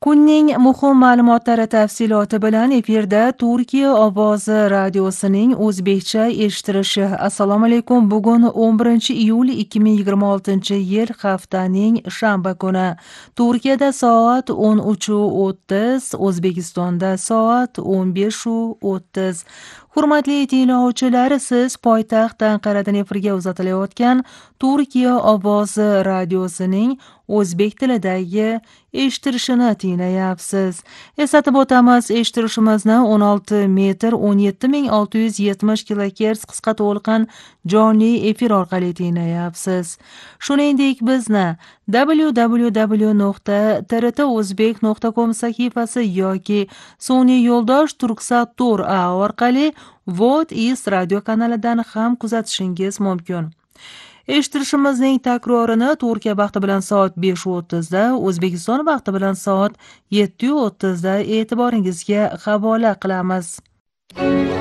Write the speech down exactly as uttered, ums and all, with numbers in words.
Kunning muhim ma'lumotlari tafsiloti bilan efirda Turkiya ovozi radiosining o'zbekcha eshitilishi. Assalomu alaykum. Bugun o'n birinchi iyul ikki ming yigirma oltinchi yil haftaning shanba kuni. Turkiyada soat o'n uch o'ttiz, O'zbekistonda soat o'n besh o'ttiz. Hurmatli tinglovchilar, siz poytaxt Anqaradan efirga uzatilayotgan Turkiya ovozi radiosining o'zbek tilidagi eshitilishini tinglayapsiz. Eslatib o'tamiz, eshitilishimizni o'n olti metr o'n yetti ming olti yuz yetmish kilohertz qisqa to'lqin jonli efir orqali tinglayapsiz. Shuningdek, bizni w w w nuqta t r t o'zbek nuqta com sahifasi yoki sun'iy yo'ldosh Turksat Tur A orqali Vot is radio kanalidan ham kuzatishingiz mumkin. Eshitilishimizning takrorini Turkiya vaqti bilan soat besh o'ttizda, O'zbekiston vaqti bilan soat yetti o'ttizda e'tiboringizga havola qilamiz.